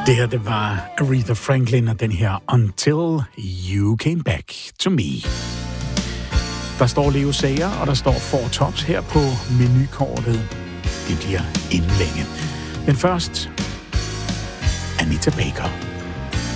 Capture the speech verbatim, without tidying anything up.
Det her, det var Aretha Franklin og den her Until You Came Back to Me. Der står Leo Sager, og der står Four Tops her på menukortet. Det bliver inden længe. Men først, Anita Baker.